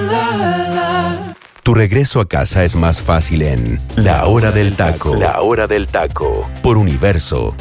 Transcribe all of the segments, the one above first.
Tu regreso a casa es más fácil en La Hora del Taco. La Hora del Taco. Por Universo.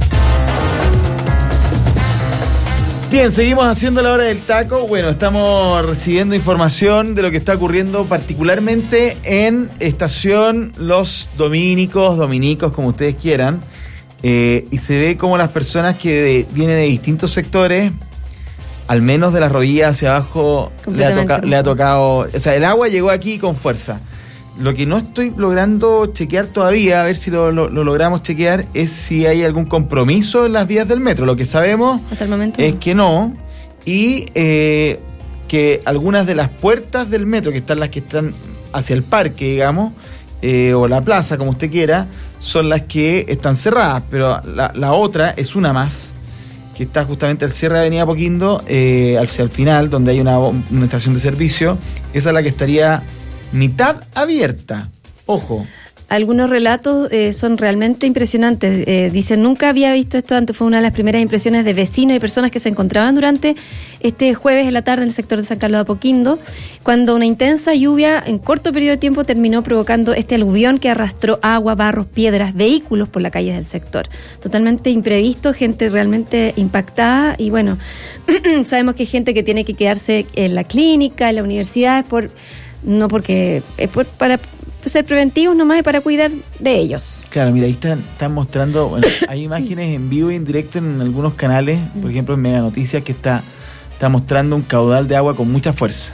Bien, seguimos haciendo La Hora del Taco. Bueno, estamos recibiendo información de lo que está ocurriendo particularmente en Estación Los Dominicos, como ustedes quieran. Y se ve como las personas que vienen de distintos sectores, al menos de las rodillas hacia abajo, le ha tocado. O sea, el agua llegó aquí con fuerza. Lo que no estoy logrando chequear todavía, a ver si lo logramos chequear, es si hay algún compromiso en las vías del metro. Lo que sabemos hasta el momento es que no. Y que algunas de las puertas del metro, que están las que están hacia el parque, digamos, o la plaza, como usted quiera, son las que están cerradas. Pero la otra es una más, que está justamente al cierre de Avenida Apoquindo, hacia el final, donde hay una estación de servicio. Esa es la que estaría mitad abierta. Ojo. Algunos relatos son realmente impresionantes. Dicen, nunca había visto esto antes. Fue una de las primeras impresiones de vecinos y personas que se encontraban durante este jueves en la tarde en el sector de San Carlos de Apoquindo, cuando una intensa lluvia en corto periodo de tiempo terminó provocando este aluvión que arrastró agua, barros, piedras, vehículos por las calles del sector. Totalmente imprevisto, gente realmente impactada. Y bueno, sabemos que hay gente que tiene que quedarse en la clínica, en la universidad, no porque es para ser preventivos nomás, y para cuidar de ellos. Claro, mira, ahí están mostrando, bueno, hay imágenes en vivo y en directo en algunos canales, por ejemplo en Mega Noticias, que está mostrando un caudal de agua con mucha fuerza.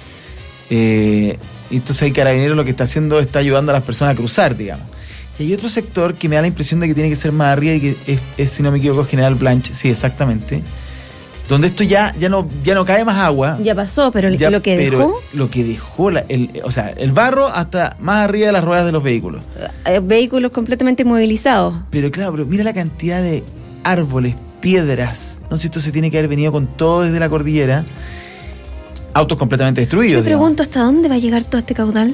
Entonces hay Carabineros, lo que está haciendo está ayudando a las personas a cruzar, digamos. Y hay otro sector que me da la impresión de que tiene que ser más arriba y que es, si no me equivoco, General Blanche, sí, exactamente, donde esto ya no cae más agua. Ya pasó, pero lo que dejó, el barro hasta más arriba de las ruedas de los vehículos. Vehículos completamente movilizados. Pero mira la cantidad de árboles, piedras. No sé si esto se tiene que haber venido con todo desde la cordillera. Autos completamente destruidos. Me pregunto, ¿hasta dónde va a llegar todo este caudal?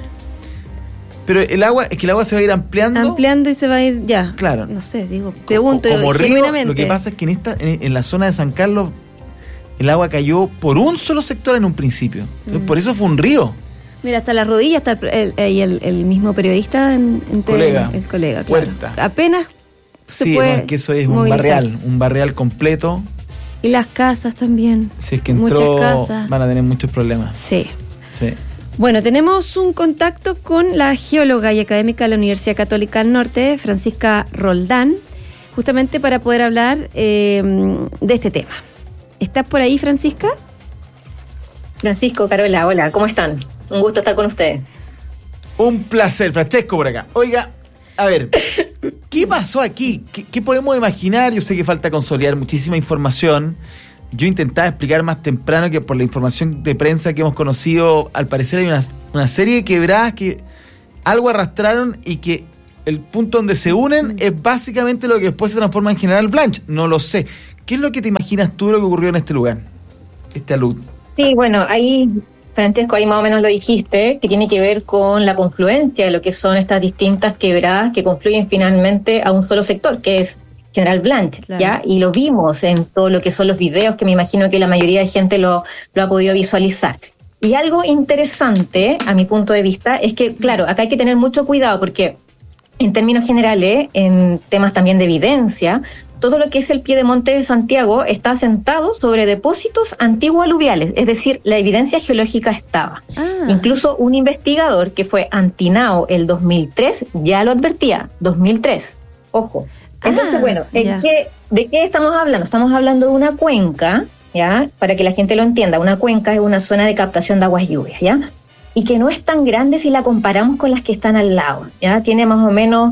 Pero el agua se va a ir ampliando y se va a ir ya. Claro. No sé, pregunto como río. genuinamente. Lo que pasa es que en la zona de San Carlos el agua cayó por un solo sector en un principio. Entonces, por eso fue un río. Mira, hasta la rodilla está el mismo periodista, el colega, claro. Puerta. Apenas se puede. No, es que eso es movilizar. un barrial completo. Y las casas también. Si es que entró, van a tener muchos problemas. Sí. Bueno, tenemos un contacto con la geóloga y académica de la Universidad Católica del Norte, Francisca Roldán, justamente para poder hablar de este tema. ¿Estás por ahí, Francisca? Francisco, Carola, hola, ¿cómo están? Un gusto estar con ustedes. Un placer, Francesco por acá. Oiga, a ver, ¿qué pasó aquí? ¿Qué podemos imaginar? Yo sé que falta consolidar muchísima información. Yo intentaba explicar más temprano que por la información de prensa que hemos conocido, al parecer hay una serie de quebradas que algo arrastraron y que el punto donde se unen es básicamente lo que después se transforma en General Blanche. No lo sé. ¿Qué es lo que te imaginas tú de lo que ocurrió en este lugar? Este alud. Sí, bueno, ahí, Francesco, ahí más o menos lo dijiste, que tiene que ver con la confluencia de lo que son estas distintas quebradas que confluyen finalmente a un solo sector, que es General Blanche, claro. ¿Ya? Y lo vimos en todo lo que son los videos, que me imagino que la mayoría de gente lo ha podido visualizar. Y algo interesante, a mi punto de vista, es que, claro, acá hay que tener mucho cuidado, porque en términos generales, en temas también de evidencia, todo lo que es el piedemonte de Santiago está asentado sobre depósitos antiguo-aluviales, es decir, la evidencia geológica estaba. Incluso un investigador que fue Antinao el 2003 ya lo advertía, 2003, ojo. Entonces, bueno, ¿de qué estamos hablando? Estamos hablando de una cuenca, ¿ya? Para que la gente lo entienda, una cuenca es una zona de captación de aguas lluvias, ¿ya? Y que no es tan grande si la comparamos con las que están al lado, ¿ya? Tiene más o menos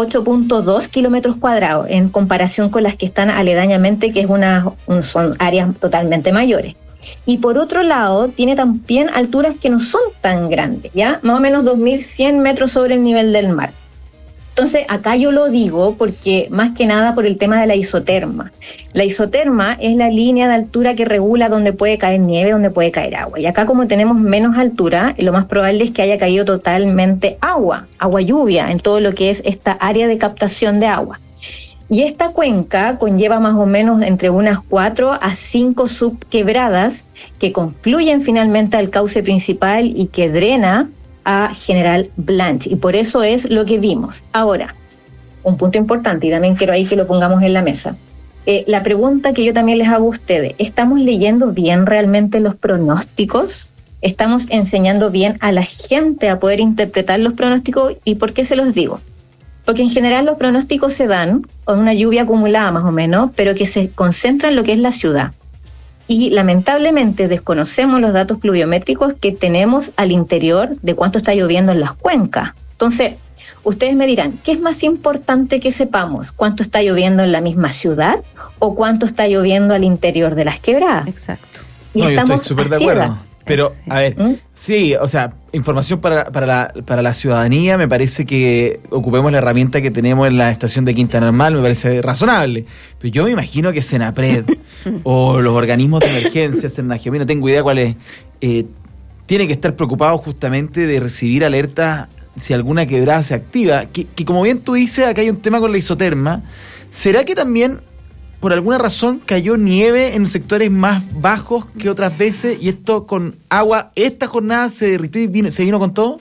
8.2 kilómetros cuadrados en comparación con las que están aledañamente, que son áreas totalmente mayores. Y por otro lado, tiene también alturas que no son tan grandes, ¿ya? Más o menos 2.100 metros sobre el nivel del mar. Entonces, acá yo lo digo porque, más que nada, por el tema de la isoterma. La isoterma es la línea de altura que regula dónde puede caer nieve, dónde puede caer agua. Y acá, como tenemos menos altura, lo más probable es que haya caído totalmente agua lluvia, en todo lo que es esta área de captación de agua. Y esta cuenca conlleva más o menos entre unas 4 a 5 subquebradas que confluyen finalmente al cauce principal y que drena a General Blanch. Y por eso es lo que vimos. Ahora, un punto importante, y también quiero ahí que lo pongamos en la mesa. La pregunta que yo también les hago a ustedes, ¿estamos leyendo bien realmente los pronósticos? ¿Estamos enseñando bien a la gente a poder interpretar los pronósticos? ¿Y por qué se los digo? Porque en general los pronósticos se dan con una lluvia acumulada más o menos, pero que se concentra en lo que es la ciudad. Y lamentablemente desconocemos los datos pluviométricos que tenemos al interior de cuánto está lloviendo en las cuencas. Entonces, ustedes me dirán, ¿qué es más importante que sepamos? ¿Cuánto está lloviendo en la misma ciudad o cuánto está lloviendo al interior de las quebradas? Exacto. Y yo estoy estamos súper de a acuerdo. ciegas. Pero, a ver, sí, o sea, información para la ciudadanía, me parece que ocupemos la herramienta que tenemos en la estación de Quinta Normal, me parece razonable. Pero yo me imagino que Senapred o los organismos de emergencia, Senagio, no tengo idea cuáles, tienen que estar preocupados justamente de recibir alertas si alguna quebrada se activa. Que como bien tú dices, acá hay un tema con la isoterma. ¿Será que también por alguna razón cayó nieve en sectores más bajos que otras veces y esto con agua, esta jornada se derritió y se vino con todo?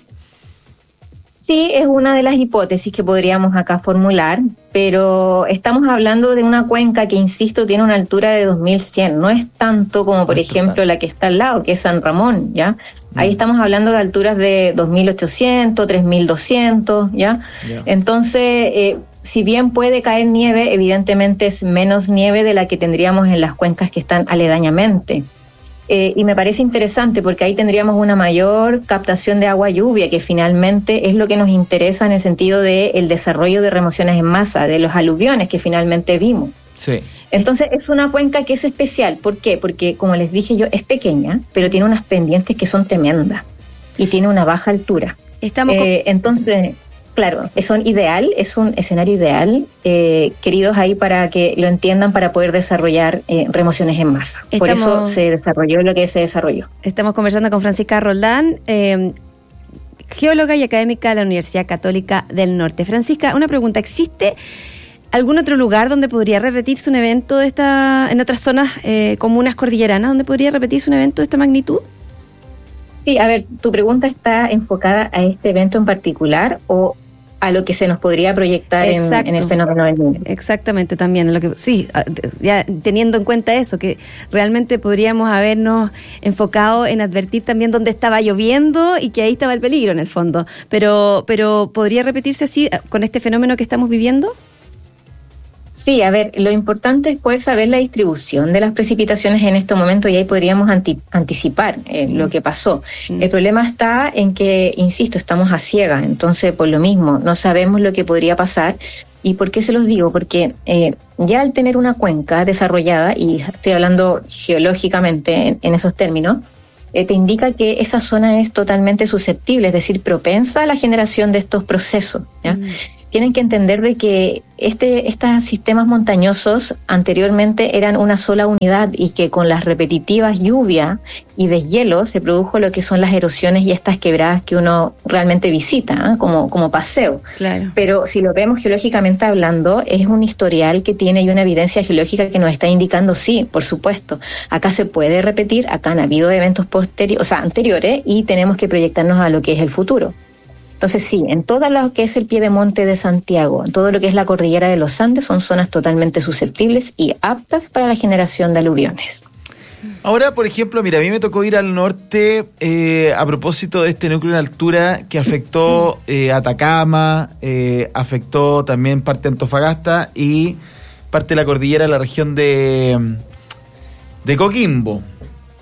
Sí, es una de las hipótesis que podríamos acá formular, pero estamos hablando de una cuenca que, insisto, tiene una altura de 2100, no es tanto como, por ejemplo, la que está al lado, que es San Ramón, ¿ya? Ahí estamos hablando de alturas de 2800, 3200, ¿ya? Entonces, si bien puede caer nieve, evidentemente es menos nieve de la que tendríamos en las cuencas que están aledañamente. Y me parece interesante porque ahí tendríamos una mayor captación de agua lluvia, que finalmente es lo que nos interesa en el sentido del desarrollo de remociones en masa, de los aluviones que finalmente vimos. Sí. Entonces es una cuenca que es especial. ¿Por qué? Porque, como les dije yo, es pequeña, pero tiene unas pendientes que son tremendas y tiene una baja altura. Entonces, claro, es un escenario ideal, queridos, ahí para que lo entiendan, para poder desarrollar remociones en masa. Por eso se desarrolló lo que se desarrolló. Estamos conversando con Francisca Roldán, geóloga y académica de la Universidad Católica del Norte. Francisca, una pregunta, ¿existe algún otro lugar donde podría repetirse un evento de en otras zonas comunas cordilleranas, donde podría repetirse un evento de esta magnitud? Sí, a ver, tu pregunta está enfocada a este evento en particular o a lo que se nos podría proyectar en el fenómeno del Niño. Exactamente, también. Ya teniendo en cuenta eso, que realmente podríamos habernos enfocado en advertir también dónde estaba lloviendo y que ahí estaba el peligro en el fondo. Pero ¿podría repetirse así con este fenómeno que estamos viviendo? Sí, a ver, lo importante es poder saber la distribución de las precipitaciones en este momento y ahí podríamos anticipar lo que pasó. El problema está en que, insisto, estamos a ciegas, entonces por lo mismo no sabemos lo que podría pasar. ¿Y por qué se los digo? Porque ya al tener una cuenca desarrollada, y estoy hablando geológicamente en esos términos, te indica que esa zona es totalmente susceptible, es decir, propensa a la generación de estos procesos, ¿ya? Tienen que entender de que estos sistemas montañosos anteriormente eran una sola unidad y que con las repetitivas lluvias y deshielo se produjo lo que son las erosiones y estas quebradas que uno realmente visita, como paseo. Claro. Pero si lo vemos geológicamente hablando, es un historial que tiene y una evidencia geológica que nos está indicando, sí, por supuesto, acá se puede repetir, acá han habido eventos anteriores y tenemos que proyectarnos a lo que es el futuro. Entonces sí, en todo lo que es el piedemonte de Santiago, en todo lo que es la cordillera de los Andes, son zonas totalmente susceptibles y aptas para la generación de aluviones. Ahora, por ejemplo, mira, a mí me tocó ir al norte a propósito de este núcleo en altura que afectó Atacama, afectó también parte de Antofagasta y parte de la cordillera de la región de Coquimbo.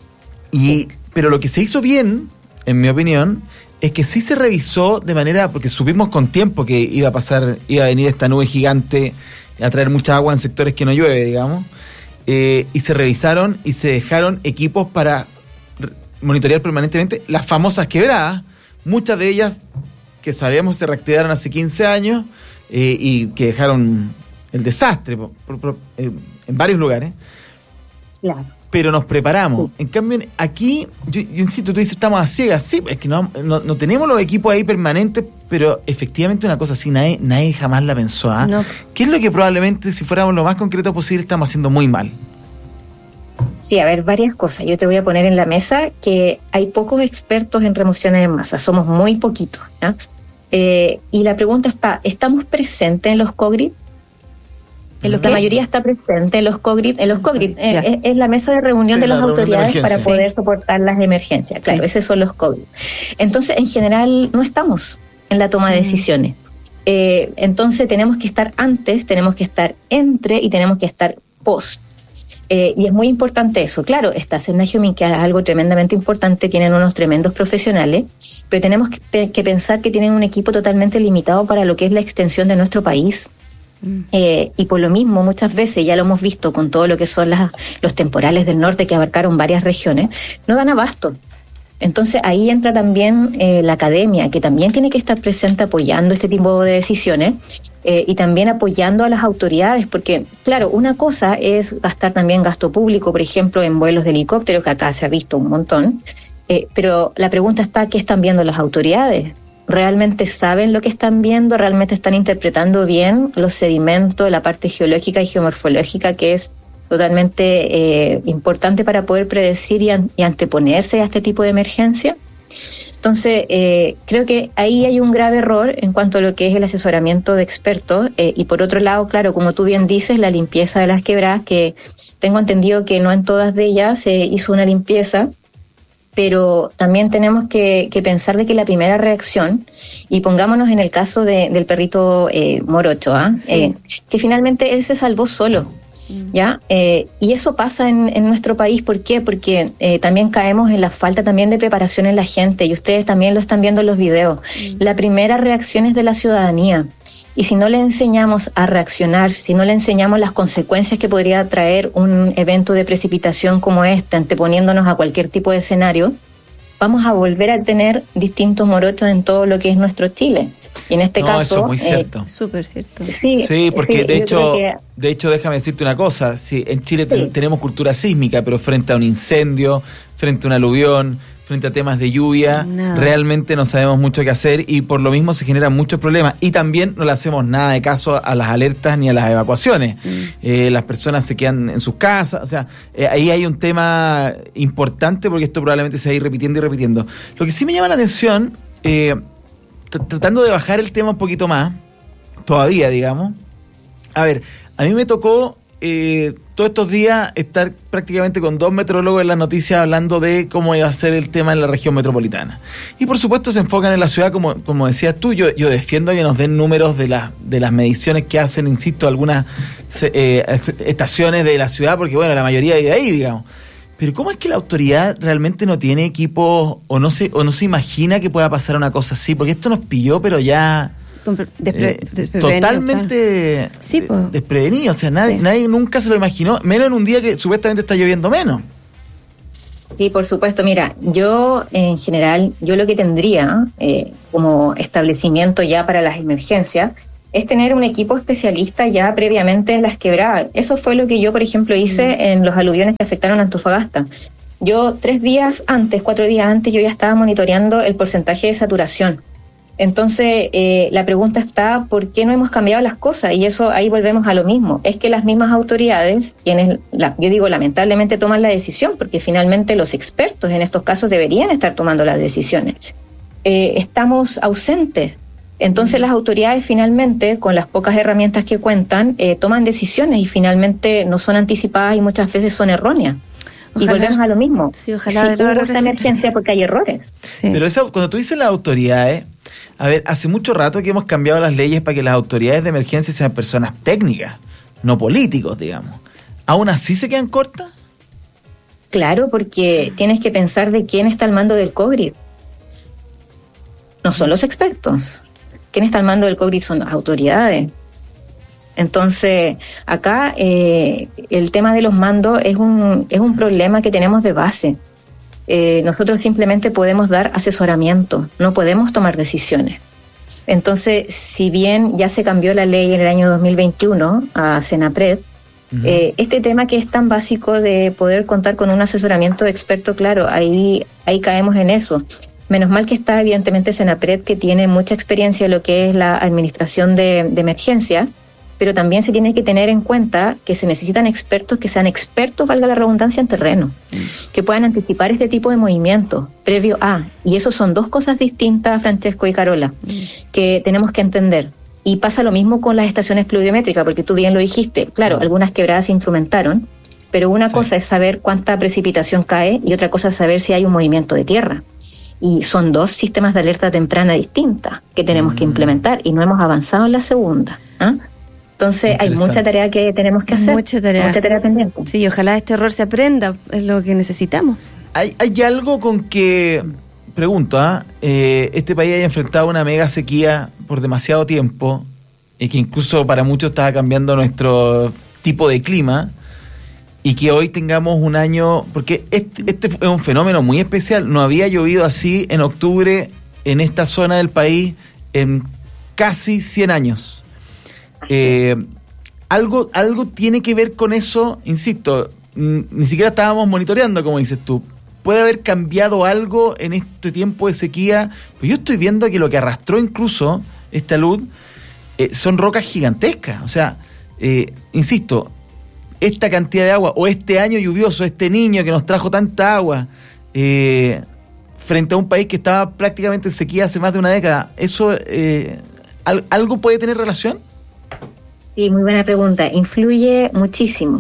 Pero lo que se hizo bien, en mi opinión, es que sí se revisó de manera, porque supimos con tiempo que iba a venir esta nube gigante a traer mucha agua en sectores que no llueve, digamos, y se revisaron y se dejaron equipos para monitorear permanentemente las famosas quebradas, muchas de ellas que sabíamos se reactivaron hace 15 años y que dejaron el desastre en varios lugares. Claro. Pero nos preparamos. En cambio, aquí, yo insisto, tú dices, estamos a ciegas. Sí, es que no tenemos los equipos ahí permanentes pero efectivamente una cosa así nadie jamás la pensó. No. ¿Qué es lo que probablemente, si fuéramos lo más concreto posible, estamos haciendo muy mal? Sí, a ver, varias cosas. Yo te voy a poner en la mesa que hay pocos expertos en remociones en masa, somos muy poquitos, ¿ya? Y la pregunta está, ¿estamos presentes en los COGRID? La mayoría está presente en los COGRID. Es la mesa de reunión de las autoridades para poder soportar las emergencias. Claro, esos son los COGRID. Entonces, en general, no estamos en la toma de decisiones. Entonces, tenemos que estar antes, tenemos que estar entre y tenemos que estar post. Y es muy importante eso. Claro, está Senagiomin, que es algo tremendamente importante, tienen unos tremendos profesionales, pero tenemos que pensar que tienen un equipo totalmente limitado para lo que es la extensión de nuestro país. Y por lo mismo, muchas veces, ya lo hemos visto con todo lo que son los temporales del norte que abarcaron varias regiones, no dan abasto. Entonces ahí entra también la academia, que también tiene que estar presente apoyando este tipo de decisiones y también apoyando a las autoridades, porque claro, una cosa es gastar también gasto público, por ejemplo, en vuelos de helicóptero, que acá se ha visto un montón, pero la pregunta está, ¿qué están viendo las autoridades? ¿Realmente saben lo que están viendo? ¿Realmente están interpretando bien los sedimentos, la parte geológica y geomorfológica, que es totalmente importante para poder predecir y anteponerse a este tipo de emergencia? Entonces, creo que ahí hay un grave error en cuanto a lo que es el asesoramiento de expertos. Y por otro lado, claro, como tú bien dices, la limpieza de las quebradas, que tengo entendido que no en todas de ellas se hizo una limpieza, pero también tenemos que pensar de que la primera reacción, y pongámonos en el caso del perrito Morocho, que finalmente él se salvó solo, ¿ya? Y eso pasa en nuestro país. ¿Por qué? Porque también caemos en la falta también de preparación en la gente, y ustedes también lo están viendo en los videos. La primera reacción es de la ciudadanía. Y si no le enseñamos a reaccionar, si no le enseñamos las consecuencias que podría traer un evento de precipitación como este, anteponiéndonos a cualquier tipo de escenario, vamos a volver a tener distintos morochos en todo lo que es nuestro Chile. Y en este caso... Eso es muy cierto. Súper cierto. Sí, porque de hecho, déjame decirte una cosa. Sí, en Chile tenemos cultura sísmica, pero frente a un incendio, frente a un aluvión, frente a temas de lluvia, realmente no sabemos mucho qué hacer, y por lo mismo se generan muchos problemas. Y también no le hacemos nada de caso a las alertas ni a las evacuaciones. Las personas se quedan en sus casas. O sea, ahí hay un tema importante, porque esto probablemente se va a ir repitiendo y repitiendo. Lo que sí me llama la atención, tratando de bajar el tema un poquito más, todavía, digamos. A ver, a mí me tocó todos estos días estar prácticamente con 2 meteorólogos en las noticias hablando de cómo iba a ser el tema en la región metropolitana. Y por supuesto se enfocan en la ciudad, como decías tú. Yo defiendo que nos den números de las mediciones que hacen, insisto, algunas estaciones de la ciudad, porque bueno, la mayoría vive ahí, digamos. Pero ¿cómo es que la autoridad realmente no tiene equipos o no se imagina que pueda pasar una cosa así? Porque esto nos pilló, pero ya totalmente desprevenido. O sea, nadie nunca se lo imaginó, menos en un día que supuestamente está lloviendo menos. Sí, por supuesto. Mira, yo en general, yo lo que tendría como establecimiento ya para las emergencias es tener un equipo especialista ya previamente en las quebradas. Eso fue lo que yo, por ejemplo, hice en los aluviones que afectaron a Antofagasta. Yo 4 días antes, yo ya estaba monitoreando el porcentaje de saturación. Entonces, la pregunta está, ¿por qué no hemos cambiado las cosas? Y eso, ahí volvemos a lo mismo. Es que las mismas autoridades, quienes, yo digo, lamentablemente toman la decisión, porque finalmente los expertos en estos casos deberían estar tomando las decisiones. Estamos ausentes. Entonces las autoridades finalmente, con las pocas herramientas que cuentan, toman decisiones y finalmente no son anticipadas y muchas veces son erróneas. Ojalá, y volvemos a lo mismo. Sí, ojalá hubo esta emergencia porque hay errores. Sí. Pero eso, cuando tú dices las autoridades, a ver, hace mucho rato que hemos cambiado las leyes para que las autoridades de emergencia sean personas técnicas, no políticos, digamos. ¿Aún así se quedan cortas? Claro, porque tienes que pensar de quién está al mando del COGRID. No son los expertos. ¿Quién está al mando del COGRID? Son las autoridades. Entonces, acá el tema de los mandos es un problema que tenemos de base. Nosotros simplemente podemos dar asesoramiento, no podemos tomar decisiones. Entonces, si bien ya se cambió la ley en el año 2021 a Senapred, este tema que es tan básico de poder contar con un asesoramiento de experto, claro, ahí caemos en eso. Menos mal que está evidentemente Senapred, que tiene mucha experiencia en lo que es la administración de emergencia, pero también se tiene que tener en cuenta que se necesitan expertos que sean expertos, valga la redundancia, en terreno, que puedan anticipar este tipo de movimientos previo a. Y eso son dos cosas distintas, Francesco y Carola, que tenemos que entender. Y pasa lo mismo con las estaciones pluviométricas, porque tú bien lo dijiste. Claro, algunas quebradas se instrumentaron, pero una cosa es saber cuánta precipitación cae y otra cosa es saber si hay un movimiento de tierra. Y son dos sistemas de alerta temprana distintas que tenemos que implementar y no hemos avanzado en la segunda. Entonces hay mucha tarea que tenemos que hacer. Mucha tarea pendiente. Sí, ojalá este error se aprenda, es lo que necesitamos. Hay algo con que, pregunto, este país haya enfrentado una mega sequía por demasiado tiempo y que incluso para muchos estaba cambiando nuestro tipo de clima y que hoy tengamos un año, porque este es un fenómeno muy especial, no había llovido así en octubre en esta zona del país en casi 100 años. Algo tiene que ver con eso, insisto, ni siquiera estábamos monitoreando, como dices tú. ¿Puede haber cambiado algo en este tiempo de sequía? Pues yo estoy viendo que lo que arrastró incluso esta luz son rocas gigantescas. O sea, insisto, esta cantidad de agua, o este año lluvioso, este niño que nos trajo tanta agua, frente a un país que estaba prácticamente en sequía hace más de una década, ¿eso algo puede tener relación? Sí, muy buena pregunta. Influye muchísimo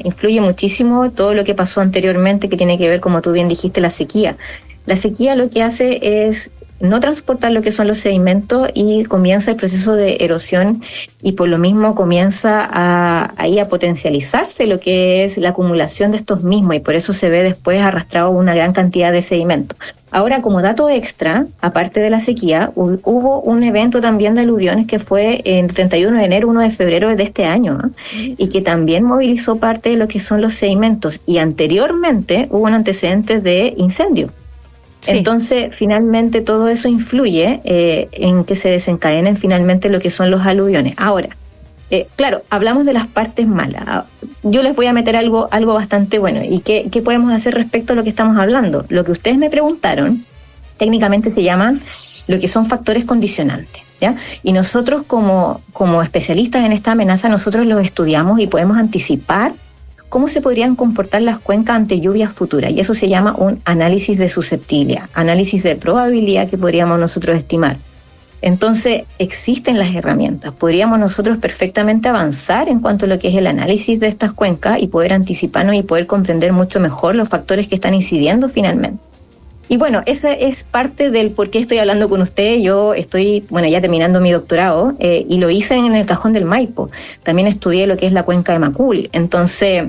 todo lo que pasó anteriormente, que tiene que ver, como tú bien dijiste, la sequía. La sequía lo que hace es no transportar lo que son los sedimentos y comienza el proceso de erosión y por lo mismo comienza a potencializarse lo que es la acumulación de estos mismos y por eso se ve después arrastrado una gran cantidad de sedimentos. Ahora, como dato extra, aparte de la sequía, hubo un evento también de aluviones que fue el 31 de enero, 1 de febrero de este año, y que también movilizó parte de lo que son los sedimentos y anteriormente hubo un antecedente de incendio. Sí. Entonces, finalmente todo eso influye en que se desencadenen finalmente lo que son los aluviones. Ahora, claro, hablamos de las partes malas. Yo les voy a meter algo bastante bueno. ¿Y qué podemos hacer respecto a lo que estamos hablando? Lo que ustedes me preguntaron, técnicamente se llaman lo que son factores condicionantes, ¿ya? Y nosotros como especialistas en esta amenaza, nosotros los estudiamos y podemos anticipar cómo se podrían comportar las cuencas ante lluvias futuras, y eso se llama un análisis de susceptibilidad, análisis de probabilidad que podríamos nosotros estimar. Entonces, existen las herramientas, podríamos nosotros perfectamente avanzar en cuanto a lo que es el análisis de estas cuencas y poder anticiparnos y poder comprender mucho mejor los factores que están incidiendo finalmente. Y bueno, esa es parte del por qué estoy hablando con usted. Yo estoy, ya terminando mi doctorado y lo hice en el Cajón del Maipo. También estudié lo que es la cuenca de Macul. Entonces,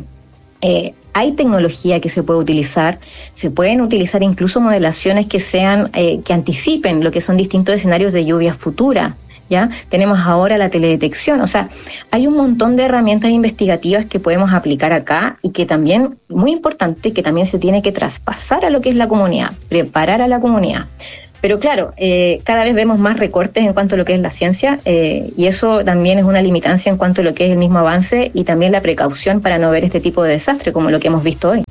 hay tecnología que se puede utilizar. Se pueden utilizar incluso modelaciones que sean que anticipen lo que son distintos escenarios de lluvias futuras. ¿Ya? Tenemos ahora la teledetección, o sea, hay un montón de herramientas investigativas que podemos aplicar acá y que también, muy importante, que también se tiene que traspasar a lo que es la comunidad, preparar a la comunidad. Pero claro, cada vez vemos más recortes en cuanto a lo que es la ciencia y eso también es una limitancia en cuanto a lo que es el mismo avance y también la precaución para no ver este tipo de desastre como lo que hemos visto hoy.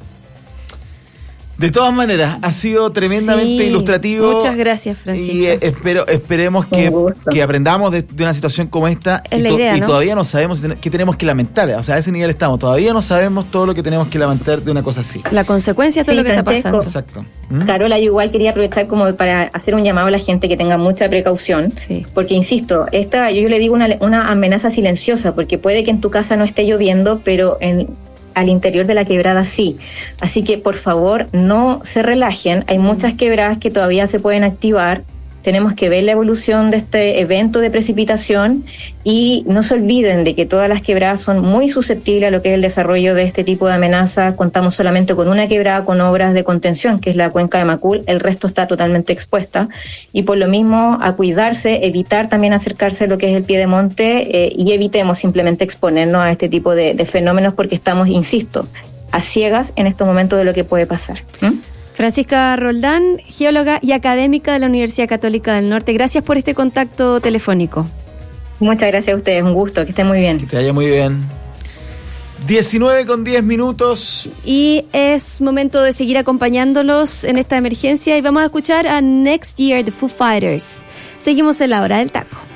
De todas maneras, ha sido tremendamente ilustrativo. Muchas gracias, Francisco. Y esperemos que aprendamos de una situación como esta. Es la idea, y ¿no? todavía no sabemos qué tenemos que lamentar. O sea, a ese nivel estamos. Todavía no sabemos todo lo que tenemos que lamentar de una cosa así. La consecuencia de todo lo que Francesco, está pasando. Exacto. Carola, yo igual quería aprovechar como para hacer un llamado a la gente que tenga mucha precaución. Sí. Porque, insisto, yo le digo una amenaza silenciosa, porque puede que en tu casa no esté lloviendo, pero al interior de la quebrada sí. Así que, por favor, no se relajen. Hay muchas quebradas que todavía se pueden activar. Tenemos que ver la evolución de este evento de precipitación y no se olviden de que todas las quebradas son muy susceptibles a lo que es el desarrollo de este tipo de amenazas. Contamos solamente con una quebrada con obras de contención, que es la cuenca de Macul. El resto está totalmente expuesta. Y por lo mismo, a cuidarse, evitar también acercarse a lo que es el piedemonte y evitemos simplemente exponernos a este tipo de fenómenos porque estamos, insisto, a ciegas en estos momentos de lo que puede pasar. Francisca Roldán, geóloga y académica de la Universidad Católica del Norte. Gracias por este contacto telefónico. Muchas gracias a ustedes, un gusto, que estén muy bien. Que te vaya muy bien. 19:10. Y es momento de seguir acompañándolos en esta emergencia y vamos a escuchar a Next Year de Foo Fighters. Seguimos en la hora del taco.